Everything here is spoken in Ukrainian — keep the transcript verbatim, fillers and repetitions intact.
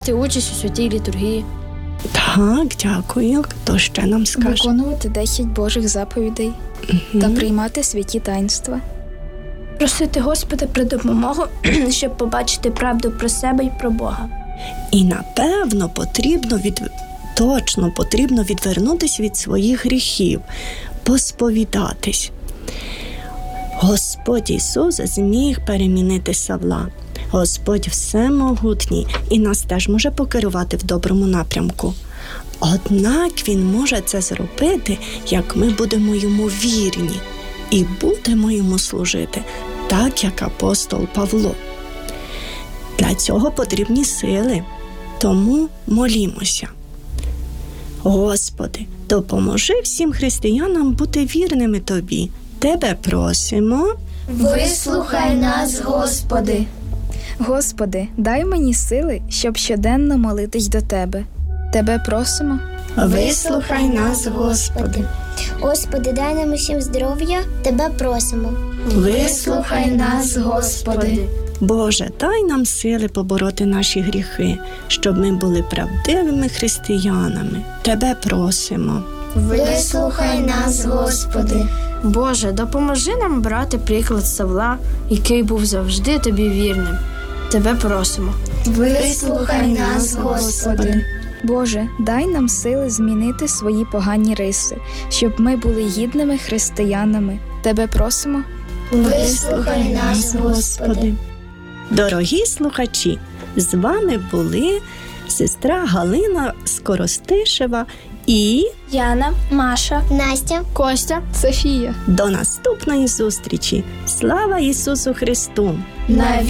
участь у святій літургії. Так, дякую. Хто ще нам скаже? Виконувати десять Божих заповідей Угу. та приймати святі таїнства. Просити Господа про допомогу, щоб побачити правду про себе і про Бога. І, напевно, потрібно від... точно потрібно відвернутися від своїх гріхів, посповідатись. Господь Ісус зміг перемінити Савла. Господь всемогутній і нас теж може покерувати в доброму напрямку. Однак Він може це зробити, як ми будемо Йому вірні і будемо Йому служити, так як апостол Павло. Для цього потрібні сили, тому молімося. Господи, допоможи всім християнам бути вірними Тобі. Тебе просимо. Вислухай нас, Господи. Господи, дай мені сили, щоб щоденно молитись до Тебе. Тебе просимо. Вислухай нас, Господи. Господи, дай нам усім здоров'я, Тебе просимо. Вислухай нас, Господи. Боже, дай нам сили побороти наші гріхи, щоб ми були правдивими християнами. Тебе просимо. Вислухай нас, Господи. Боже, допоможи нам брати приклад Савла, який був завжди Тобі вірним. Тебе просимо. Вислухай нас, Господи. Боже, дай нам сили змінити свої погані риси, щоб ми були гідними християнами. Тебе просимо. Вислухай нас, Господи. Дорогі слухачі, з вами були сестра Галина Скоростишева і Яна, Маша, Настя, Костя. Софія. до наступної зустрічі. Слава Ісусу Христу! навіки